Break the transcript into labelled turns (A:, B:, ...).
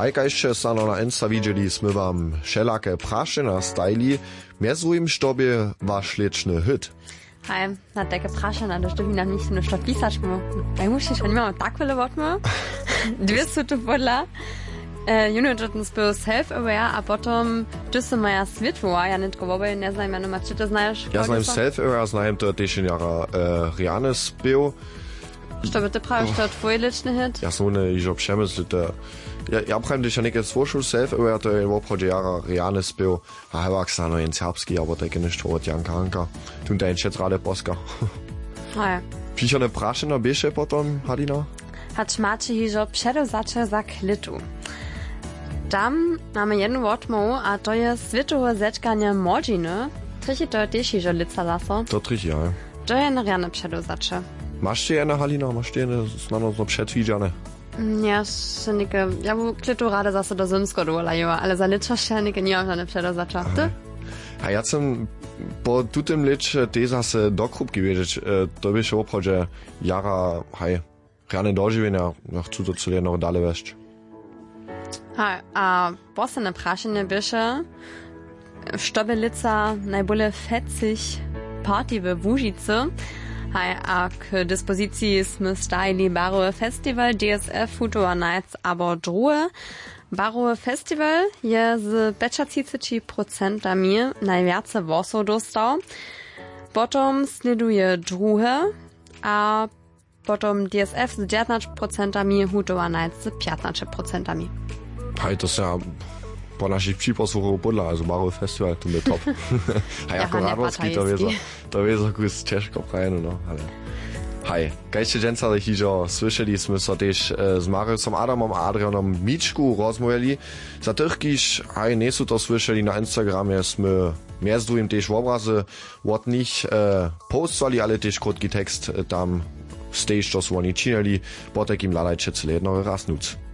A: Hajka jeszcze stano na Insta widzieli sme wam wszelakie prasze na stajli, między im sztobie wasz liczny hit.
B: Hej, na takie prasze na to mi nam nicht nur statt pisać, bo ja muszę się nie mam tak wiele wodmy. Dwie suty podla. Unit był self-aware, a potem ty moja światła, ja nie tylko nie znam, ja nie czy ty znasz?
A: Ja znam self-aware, znam to też jara Rihanna's był.
B: Što by ty prawisz, to twój liczny hit?
A: Ja sam nie iż przemysl, ja prawie też nie słyszał self-aware, to je w obchodzie jara Rihanna's był, a chyba stano in serbski, aber tak nie szło od Janka Hanka. Tu ten jetzt rade Boska.
B: Hej.
A: Piszone prasze na biesze potem, Halina?
B: Hat macie hiżo przedozacze za klitu. Tam mamy jedną łotmą, a to jest światowe zetkanie młodziny. Trichy to też hiżo lica laso.
A: To trichy, ja.
B: To jest na rane przedozacze.
A: Masz ty jedna, Halina? Masz ty jedna znano no przedwidziane?
B: Ja się nike, ja bu klitu rade zase do Zymsko dolaju, ale za licza się nike nie mam żadne przedozacze. Ty?
A: A ja sam po tutym licze te zase do krupki wiedzieć, to by się w obchodzie jara, rane dożywienia, ja chcę to co jedno dalej wejść.
B: A posledne prašenje biše, što by lica najbolje fecich party v Łužice. A k dispoziciji sme stajili Barowe Festival, DSF, Futura Nights, abo druge. Barowe Festival je z 35% najwiace wosów dostał. Potom sleduje druge, a potom DSF z 19%, Futura Nights z 15%.
A: Hej, to se po naszych przyposłuchów podla, also Barowe Festival, to mnie top. A jako Radowski to wiedzą, jest ciężko prawie, no, ale... Hej, kajście dżęca hiżo słyszeliśmy so też z Mariuszem Adamom a Adrianom Miczku rozmawiali. Za tych, kiż, nie są to słyszeli na Instagramie, sme między drugim też obrazy od nich postwali, ale też krótki tekst tam z tej, co są oni czynili, po takim ladajcie cele jednego raz nuc.